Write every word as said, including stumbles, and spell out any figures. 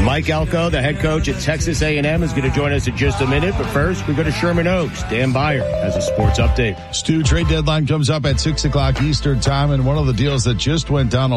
Mike Elko, the head coach at Texas A and M, is going to join us in just a minute. But first, we go to Sherman Oaks. Dan Beyer has a sports update. Stu, trade deadline comes up at six o'clock Eastern time, and one of the deals that just went down